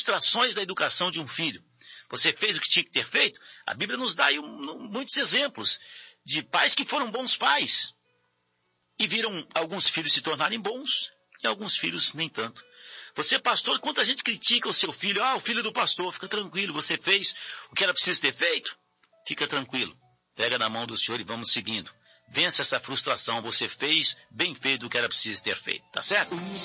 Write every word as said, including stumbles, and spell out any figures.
frustrações da educação de um filho. Você fez o que tinha que ter feito? A Bíblia nos dá aí um, muitos exemplos de pais que foram bons pais e viram alguns filhos se tornarem bons e alguns filhos nem tanto. Você, pastor, quanta gente critica o seu filho? Ah, o filho do pastor, fica tranquilo, você fez o que era preciso ter feito? Fica tranquilo, pega na mão do Senhor e vamos seguindo. Vença essa frustração, você fez bem feito o que era preciso ter feito, tá certo?